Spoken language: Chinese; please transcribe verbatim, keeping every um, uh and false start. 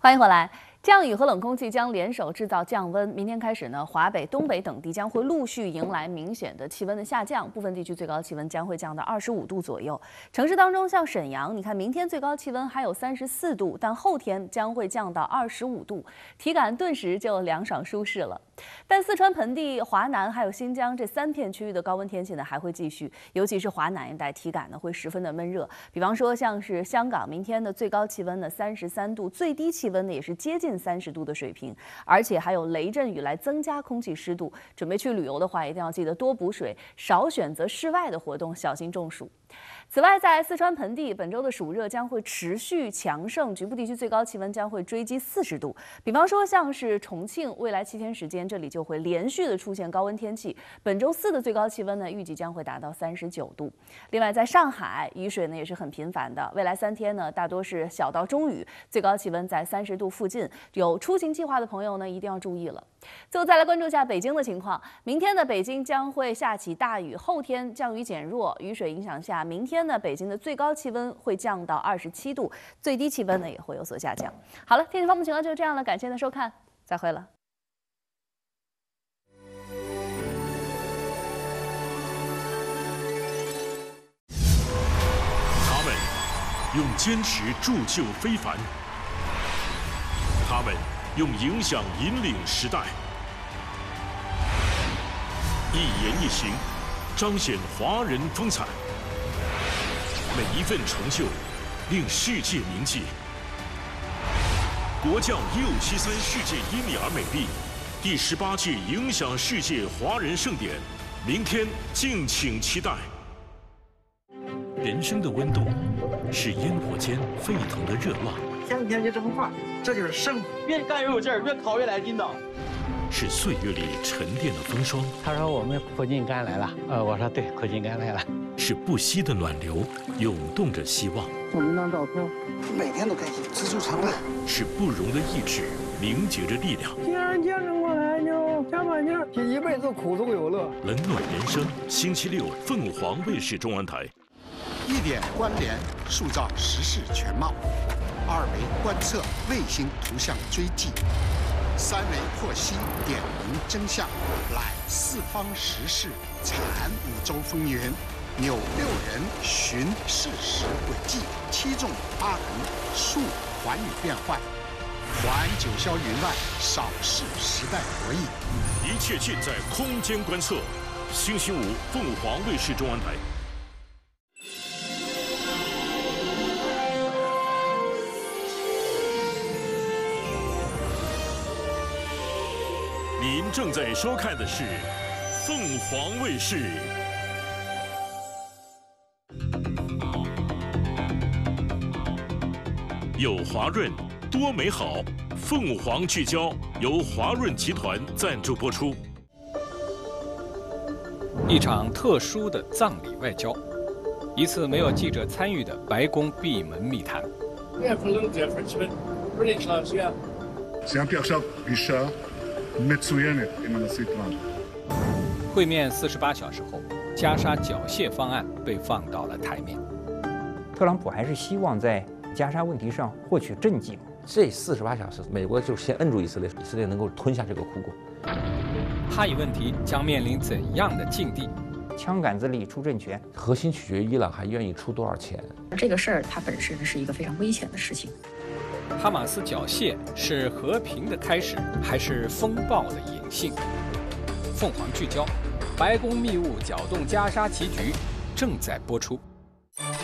欢迎回来。降雨和冷空气将联手制造降温，明天开始呢，华北、东北等地将会陆续迎来明显的气温的下降，部分地区最高气温将会降到二十五度左右。城市当中，像沈阳，你看明天最高气温还有三十四度，但后天将会降到二十五度，体感顿时就凉爽舒适了。但四川盆地、华南还有新疆这三片区域的高温天气呢还会继续，尤其是华南一带，体感呢会十分的闷热。比方说像是香港，明天的最高气温呢三十三度，最低气温呢也是接近三十度的水平，而且还有雷阵雨来增加空气湿度。准备去旅游的话，一定要记得多补水，少选择室外的活动，小心中暑。此外，在四川盆地，本周的暑热将会持续强盛，局部地区最高气温将会追击四十度。比方说，像是重庆，未来七天时间，这里就会连续的出现高温天气。本周四的最高气温呢，预计将会达到三十九度。另外，在上海，雨水呢也是很频繁的，未来三天呢，大多是小到中雨，最高气温在三十度附近。有出行计划的朋友呢，一定要注意了。最后再来关注一下北京的情况，明天的北京将会下起大雨，后天降雨减弱，雨水影响下，明天呢，北京的最高气温会降到二十七度，最低气温呢也会有所下降。好了，天气方面情况就是这样了，感谢您的收看，再会了。 他们用坚持铸就非凡，他们用影响引领时代，一言一行彰显华人风采，每一份成就令世界铭记。国将一五七三世界伊米尔美丽第十八届影响世界华人盛典，明天敬请期待。人生的温度是烟火间沸腾的热浪， 天天就这么快，这就是生活。越干越有劲儿，越烤越来劲道。 是岁月里沉淀的风霜。 他说我们苦尽甘来了，呃，我说对，苦尽甘来了。 是不息的暖流，涌动着希望。 我们那照片，每天都开心，知足常乐。 是不容的意志，凝结着力量。 既然坚持过来，就加把劲儿，一辈子苦中有乐。 冷暖人生，星期六凤凰卫视中文台。 一点关联，塑造时事全貌；二维观测，卫星图像追迹；三维获悉，点明真相。揽四方时事，产五洲风云；扭六人，寻事实轨迹；七纵八横，述寰宇变幻；环九霄云外，扫视时代博弈。 一切尽在空间观测。星期五，凤凰卫视中文台。您正在收看的是凤凰卫视。有华润，多美好。凤凰聚焦由华润集团赞助播出。 一场特殊的葬礼外交，一次没有记者参与的白宫闭门密谈。 We have a little difference, but pretty close, yeah. סיימתי עכשיו פגישה מצוינת עם הנשיא טראמפ. 会面四十八小时后，加沙缴械方案被放到了台面。 特朗普还是希望在加沙问题上获取政绩。 这四十八小时，美国就先摁住以色列，以色列能够吞下这个苦果。 哈以问题将面临怎样的境地？ 枪杆子里出政权， 核心取决于伊朗还愿意出多少钱。 这个事儿它本身是一个非常危险的事情。 哈马斯缴械是和平的开始，还是风暴的引信？凤凰聚焦，白宫密务搅动加沙棋局，正在播出。